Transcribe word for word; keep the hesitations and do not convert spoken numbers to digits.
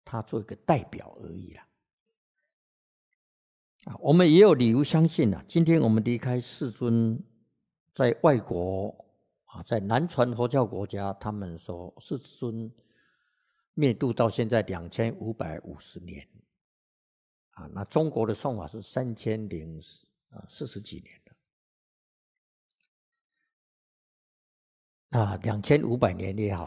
他做一个代表而已啦。啊，我们也有理由相信啊，今天我们离开世尊，在外国啊，在南传佛教国家，他们说世尊灭度到现在两千五百五十年啊，那中国的算法是三千零四十几年了，啊，两千五百年也好。